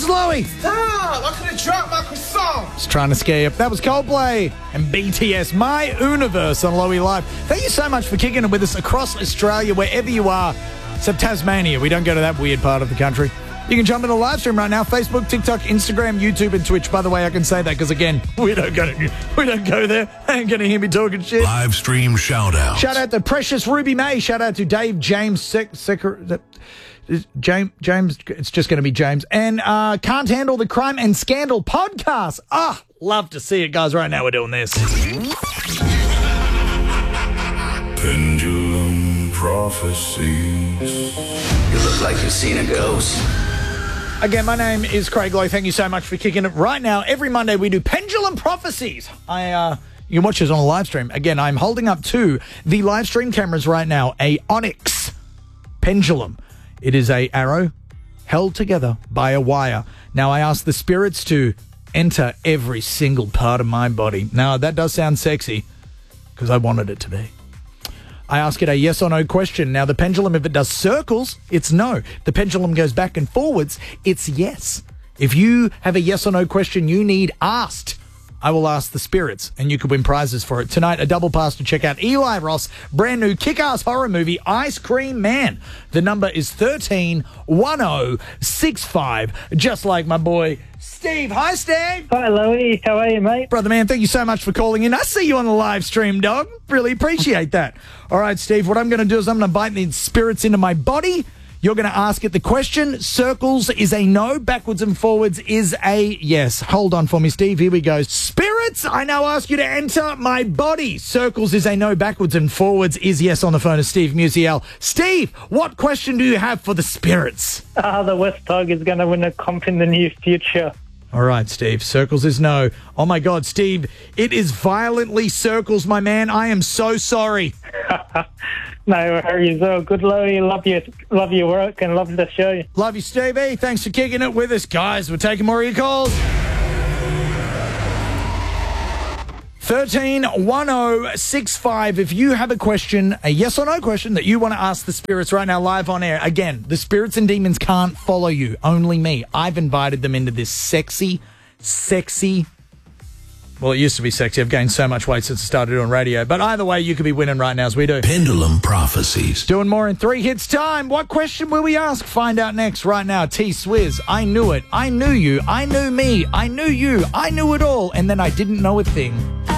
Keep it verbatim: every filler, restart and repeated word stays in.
Loey. Stop! I could have dropped my croissant. Just trying to scare you. That was Coldplay and B T S, My Universe on Loey Live. Thank you so much for kicking it with us across Australia, wherever you are, except Tasmania. We don't go to that weird part of the country. You can jump in the live stream right now. Facebook, TikTok, Instagram, YouTube, and Twitch. By the way, I can say that because, again, we don't go we don't go there. Ain't going to hear me talking shit. Live stream shout-out. Shout out to Precious Ruby May. Shout out to Dave James. Sec- Sec- James, James, it's just going to be James. And uh, Can't Handle the Crime and Scandal podcast. Ah, love to see it, guys. Right now we're doing this. Pendulum Prophecies. You look like you've seen a ghost. Again, my name is Craig Lowe. Thank you so much for kicking it. Right now, every Monday we do Pendulum Prophecies. I, uh, you can watch this on a live stream. Again, I'm holding up to the live stream cameras right now a Onyx pendulum. It is a arrow held together by a wire. Now, I ask the spirits to enter every single part of my body. Now, that does sound sexy because I wanted it to be. I ask it a yes or no question. Now, the pendulum, if it does circles, it's no. The pendulum goes back and forwards, it's yes. If you have a yes or no question you need asked, I will ask the spirits, and you could win prizes for it. Tonight, a double pass to check out Eli Ross' brand new kick-ass horror movie, Ice Cream Man. The number is thirteen one oh six five, just like my boy Steve. Hi, Steve. Hi, Louie. How are you, mate? Brother man, thank you so much for calling in. I see you on the live stream, dog. Really appreciate that. All right, Steve, what I'm going to do is I'm going to bite the spirits into my body. You're going to ask it the question. Circles is a no. Backwards and forwards is a yes. Hold on for me, Steve. Here we go. Spirits, I now ask you to enter my body. Circles is a no. Backwards and forwards is yes. On the phone is Steve Musial. Steve, what question do you have for the spirits? Ah, the West Dog is going to win a comp in the near future. All right, Steve. Circles is no. Oh, my God, Steve, it is violently circles, my man. I am so sorry. No worries. Oh, good, Louie. Love you. Love your work and love the show. Love you, Stevie. Thanks for kicking it with us, guys. We're taking more of your calls. thirteen one oh six five. If you have a question, a yes or no question that you want to ask the spirits right now live on air. Again, the spirits and demons can't follow you. Only me. I've invited them into this sexy, sexy... Well, it used to be sexy. I've gained so much weight since I started doing radio. But either way, you could be winning right now as we do. Pendulum Prophecies. Doing more in three hits time. What question will we ask? Find out next right now. T-Swizz. I knew it. I knew you. I knew me. I knew you. I knew it all. And then I didn't know a thing.